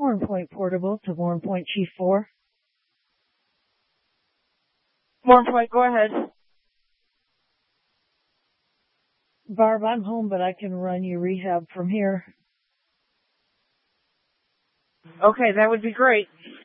Warrenpoint Portable to Warrenpoint Chief 4. Warrenpoint, go ahead. Barb, I'm home, but I can run you rehab from here. Okay, that would be great.